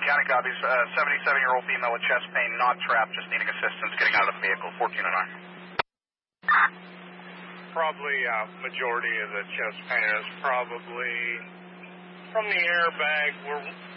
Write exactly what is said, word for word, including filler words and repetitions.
County copies. Uh, seventy-seven-year-old female with chest pain, not trapped, just needing assistance getting out of the vehicle. fourteen oh nine. Probably a uh, majority of the chest pain is probably from the airbag. We're